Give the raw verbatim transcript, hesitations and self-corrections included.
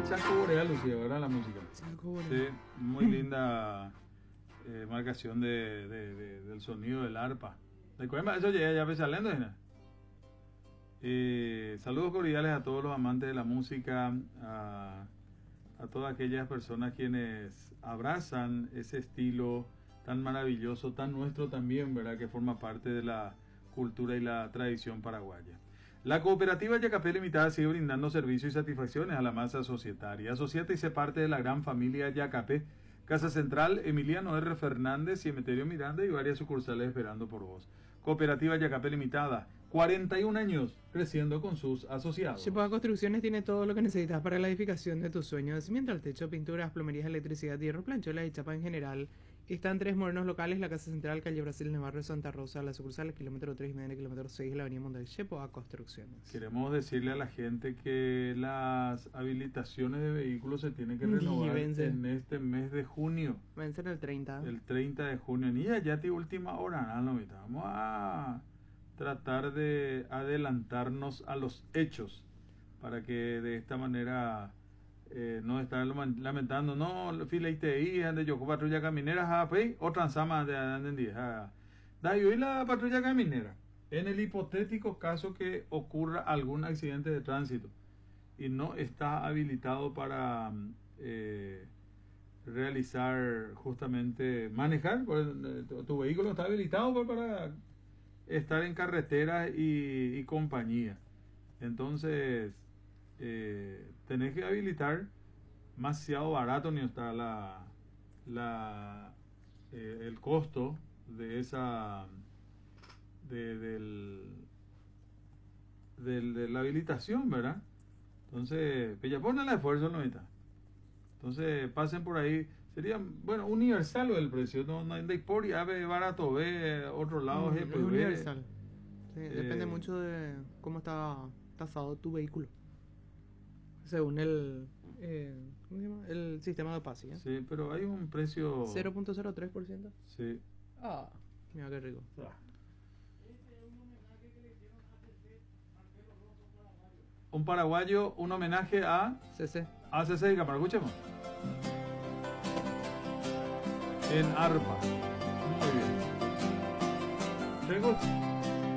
Chaco Boreal, Lucía, ¿verdad? La música. Chaco Boreal. Sí, muy linda eh, marcación de, de, de, del sonido del arpa. ¿De cuál eso llega ya saliendo? Eh, saludos cordiales a todos los amantes de la música, a, a todas aquellas personas quienes abrazan ese estilo tan maravilloso, tan nuestro también, ¿verdad? Que forma parte de la cultura y la tradición paraguaya. La cooperativa Yacapé Limitada sigue brindando servicios y satisfacciones a la masa societaria. Asociate y sé parte de la gran familia Yacapé. Casa Central, Emiliano R. Fernández, Cementerio Miranda y varias sucursales esperando por vos. Cooperativa Yacapé Limitada, cuarenta y un años, creciendo con sus asociados. Chepoa Construcciones tiene todo lo que necesitas para la edificación de tus sueños. De cimiento al techo, pinturas, plomerías, electricidad, hierro, plancholas y chapa en general. Están tres modernos locales, la Casa Central, calle Brasil, en el barrio Santa Rosa, la sucursal, kilómetro tres y medio, kilómetro seis, la avenida Montal. Chepoa Construcciones. Queremos decirle a la gente que las habilitaciones de vehículos se tienen que renovar en este mes de junio. Vencen el treinta. El treinta de junio. Ni ya te última hora, ¿no? Vamos a tratar de adelantarnos a los hechos para que de esta manera eh, no estar lamentando, no, fileite ahí, ande yo con patrulla caminera, pues, o transama de andendía. Da yo y la patrulla caminera. En el hipotético caso que ocurra algún accidente de tránsito y no está habilitado para eh, realizar justamente, manejar, tu, tu vehículo está habilitado para estar en carretera y, y compañía. Entonces, eh, tenés que habilitar, demasiado barato ni está la, la eh, el costo de esa de, del, del de la habilitación, ¿verdad? Entonces, pues ya ponen el esfuerzo, ¿no? Entonces, pasen por ahí. Sería, bueno, universal el precio. No, no hay por ya ve barato, ve otro lado. Mm, es es universal. Sí, eh, depende mucho de cómo está tasado tu vehículo. Según el, eh, ¿cómo se llama? El sistema de PASI. ¿eh? Sí, pero hay un precio... cero punto cero tres por ciento. Sí. Ah, mira qué rico. Ah. Un paraguayo, un homenaje a... C C. A C C y cámara, escuchemos. En arpa. Muy bien. Tengo...